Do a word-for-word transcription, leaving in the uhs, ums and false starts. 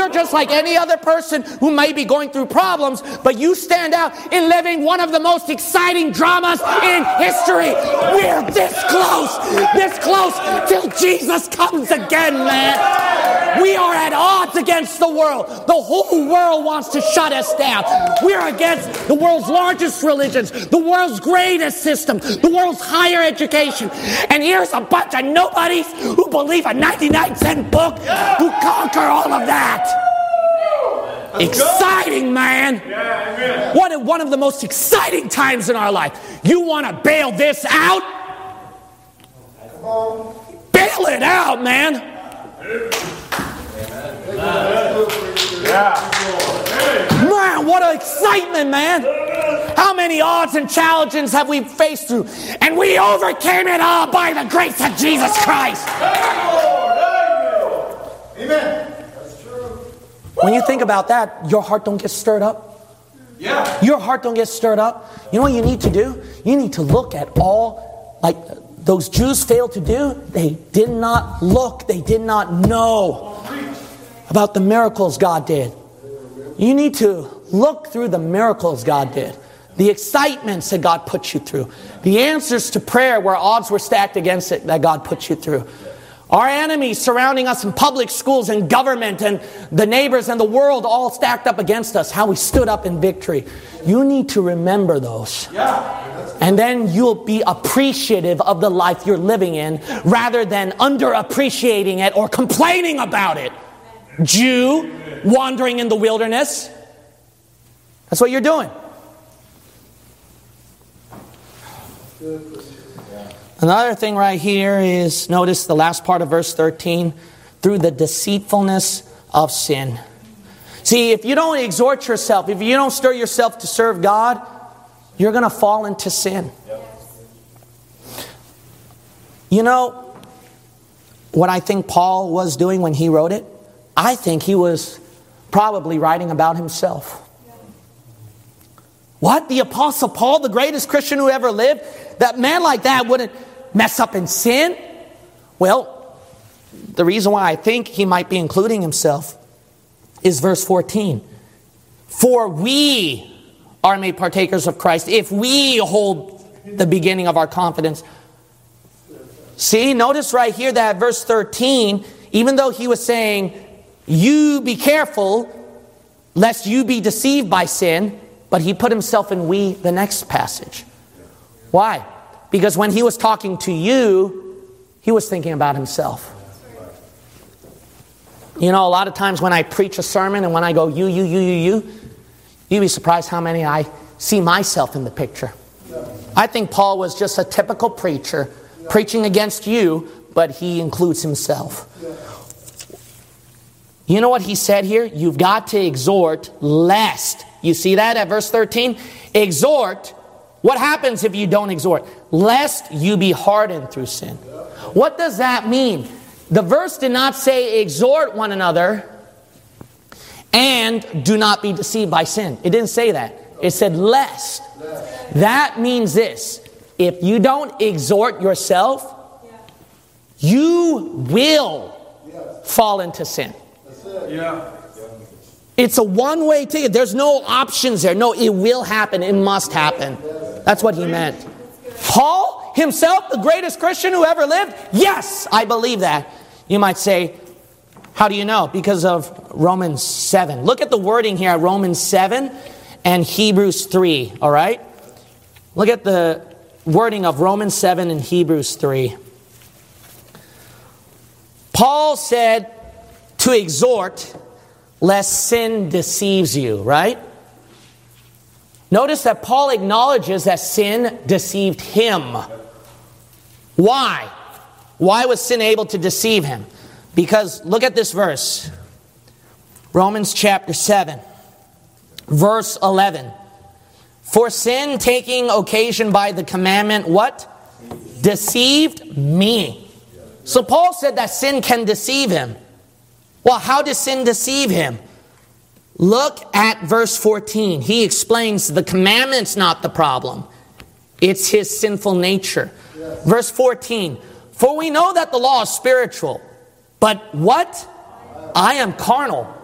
You're just like any other person who may be going through problems, but you stand out in living one of the most exciting dramas in history. We're this close, this close till Jesus comes again, man. We are at odds against the world. The whole world wants to shut us down. We're against the world's largest religions, the world's greatest system, the world's higher education. And here's a bunch of nobodies who believe a ninety-nine cent book who conquer all of that. Exciting, man. What one of the most exciting times in our life. You want to bail this out? Bail it out, man. Man, what an excitement, man. How many odds and challenges have we faced through? And we overcame it all by the grace of Jesus Christ. Amen. When you think about that, your heart don't get stirred up. Yeah. Your heart don't get stirred up. You know what you need to do? You need to look at all, like those Jews failed to do. They did not look. They did not know about the miracles God did. You need to look through the miracles God did. The excitements that God put you through. The answers to prayer where odds were stacked against it that God put you through. Our enemies surrounding us in public schools and government and the neighbors and the world all stacked up against us. How we stood up in victory. You need to remember those. And then you'll be appreciative of the life you're living in rather than underappreciating it or complaining about it. Jew wandering in the wilderness. That's what you're doing. Another thing right here is, notice the last part of verse thirteen, through the deceitfulness of sin. See, if you don't exhort yourself, if you don't stir yourself to serve God, you're going to fall into sin. You know what I think Paul was doing when he wrote it? I think he was probably writing about himself. What? The Apostle Paul, the greatest Christian who ever lived? That man like that wouldn't mess up in sin? Well, the reason why I think he might be including himself is verse fourteen. For we are made partakers of Christ if we hold the beginning of our confidence. See, notice right here that verse thirteen, even though he was saying, you be careful lest you be deceived by sin, but he put himself in we the next passage. Why? Because when he was talking to you, he was thinking about himself. You know, a lot of times when I preach a sermon and when I go you, you, you, you, you, you'd be surprised how many I see myself in the picture. I think Paul was just a typical preacher preaching against you, but he includes himself. You know what he said here? You've got to exhort lest. You see that at verse thirteen? Exhort. What happens if you don't exhort? Lest you be hardened through sin. What does that mean? The verse did not say exhort one another and do not be deceived by sin. It didn't say that. It said lest. That means this. If you don't exhort yourself, you will fall into sin. Yeah. It's a one-way ticket. There's no options there. No, it will happen. It must happen. That's what he meant. Paul himself, the greatest Christian who ever lived? Yes, I believe that. You might say, how do you know? Because of Romans seven. Look at the wording here at Romans seven and Hebrews three. All right? Look at the wording of Romans seven and Hebrews three. Paul said to exhort lest sin deceives you, right? Notice that Paul acknowledges that sin deceived him. Why? Why was sin able to deceive him? Because look at this verse. Romans chapter seven, verse eleven. For sin taking occasion by the commandment, what? Deceived me. So Paul said that sin can deceive him. Well, how does sin deceive him? Look at verse fourteen. He explains the commandment's not the problem. It's his sinful nature. Yes. Verse fourteen. For we know that the law is spiritual. But what? I am carnal.